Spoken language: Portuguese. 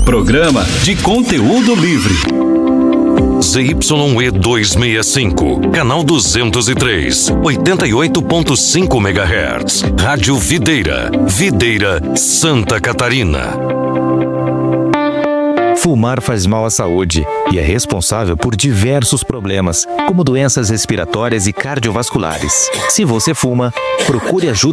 Programa de conteúdo livre. ZYE 265, canal 203, 88.5 MHz. Rádio Videira, Videira, Santa Catarina. Fumar faz mal à saúde e é responsável por diversos problemas, como doenças respiratórias e cardiovasculares. Se você fuma, procure ajuda